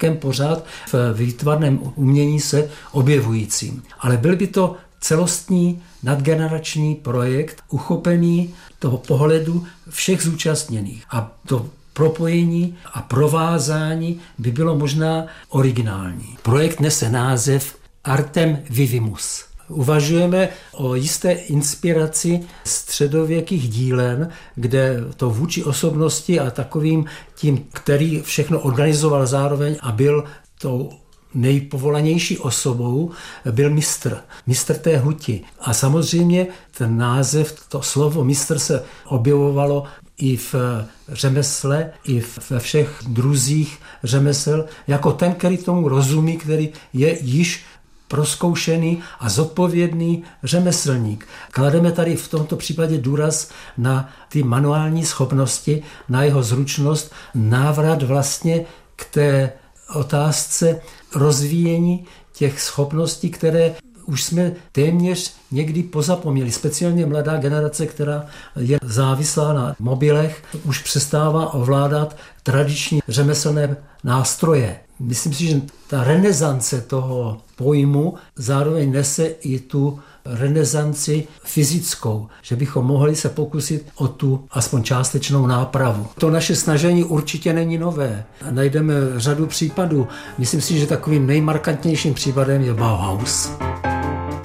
prvkem pořád v výtvarném umění se objevujícím. Ale byl by to celostní nadgenerační projekt uchopený toho pohledu všech zúčastněných. A to propojení a provázání by bylo možná originální. Projekt nese název Artem Vivimus. Uvažujeme o jisté inspiraci středověkých dílen, kde to vůči osobnosti a takovým tím, který všechno organizoval zároveň a byl tou nejpovolanější osobou, byl mistr té huti. A samozřejmě ten název, to slovo mistr se objevovalo i v řemesle, i ve všech druzích řemesel, jako ten, který tomu rozumí, který je již prozkoušený a zodpovědný řemeslník. Klademe tady v tomto případě důraz na ty manuální schopnosti, na jeho zručnost, návrat vlastně k té otázce rozvíjení těch schopností, které už jsme téměř někdy pozapomněli. Speciálně mladá generace, která je závislá na mobilech, už přestává ovládat tradiční řemeslné nástroje. Myslím si, že ta renesance toho pojmu zároveň nese i tu renesanci fyzickou, že bychom mohli se pokusit o tu aspoň částečnou nápravu. To naše snažení určitě není nové. Najdeme řadu případů. Myslím si, že takovým nejmarkantnějším případem je Bauhaus.